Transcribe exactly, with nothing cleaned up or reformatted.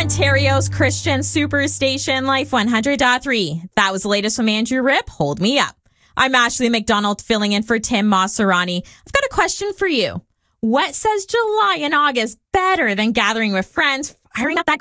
Ontario's Christian Superstation, Life one hundred point three. That was the latest from Andrew Rip. Hold me up. I'm Ashley McDonald filling in for Tim Maserani. I've got a question for you. What says July and August better than gathering with friends, firing up that